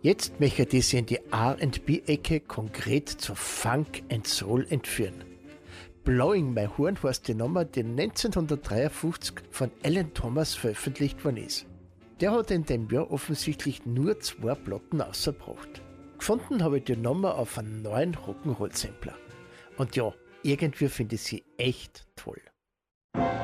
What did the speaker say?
Jetzt möchte ich Sie in die R&B-Ecke konkret zur Funk and Soul entführen. Blowing My Horn heißt die Nummer, die 1953 von Alan Thomas veröffentlicht worden ist. Der hat in dem Jahr offensichtlich nur 2 Platten ausgebracht. Gefunden habe ich die Nummer auf einem neuen Rock'n'Roll-Sampler. Und ja, irgendwie finde ich sie echt toll.